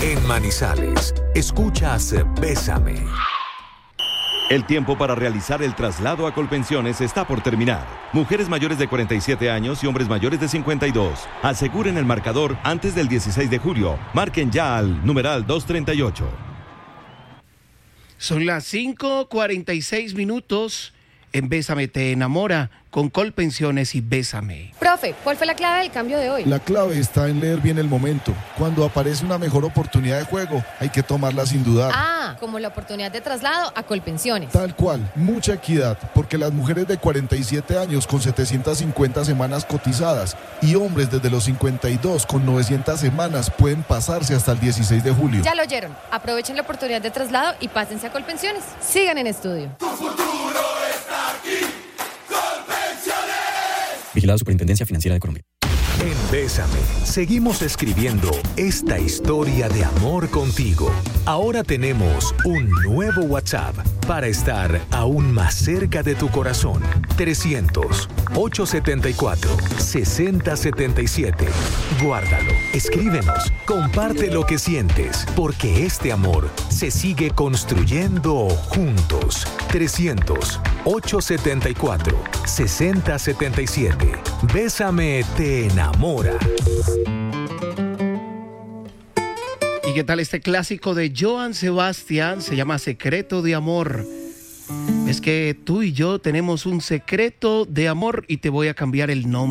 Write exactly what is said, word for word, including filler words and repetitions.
En Manizales, escuchas Bésame. El tiempo para realizar el traslado a Colpensiones está por terminar. Mujeres mayores de cuarenta y siete años y hombres mayores de cincuenta y dos. Aseguren el marcador antes del dieciséis de julio. Marquen ya al numeral doscientos treinta y ocho. Son las cinco cuarenta y seis minutos. En Bésame te enamora con Colpensiones y Bésame. Profe, ¿cuál fue la clave del cambio de hoy? La clave está en leer bien el momento. Cuando aparece una mejor oportunidad de juego, hay que tomarla sin dudar. Ah, como la oportunidad de traslado a Colpensiones. Tal cual, mucha equidad, porque las mujeres de cuarenta y siete años con setecientas cincuenta semanas cotizadas y hombres desde los cincuenta y dos con novecientas semanas pueden pasarse hasta el dieciséis de julio. Ya lo oyeron. Aprovechen la oportunidad de traslado y pásense a Colpensiones. Sigan en estudio. Tu futuro está aquí. Colpensiones. Vigilado Superintendencia Financiera de Colombia. En Bésame, seguimos escribiendo esta historia de amor contigo. Ahora tenemos un nuevo WhatsApp para estar aún más cerca de tu corazón. trescientos, ochocientos setenta y cuatro, sesenta setenta y siete. Guárdalo, escríbenos, comparte lo que sientes, porque este amor se sigue construyendo juntos. trescientos, ochocientos setenta y cuatro, sesenta setenta y siete. Bésame te enamora. ¿Y qué tal este clásico de Joan Sebastián? Se llama Secreto de Amor. Es que tú y yo tenemos un secreto de amor y te voy a cambiar el nombre.